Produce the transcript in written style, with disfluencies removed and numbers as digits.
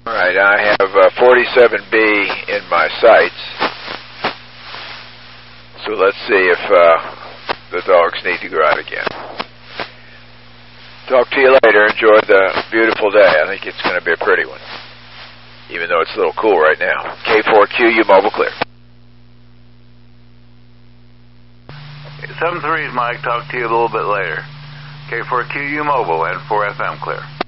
All right, I have 47B in my sights. So let's see if the dogs need to go out again. Talk to you later. Enjoy the beautiful day. I think it's going to be a pretty one, even though it's a little cool right now. K4QU Mobile clear. 7-3 is Mike. Talk to you a little bit later. K4QU Mobile and 4FM clear.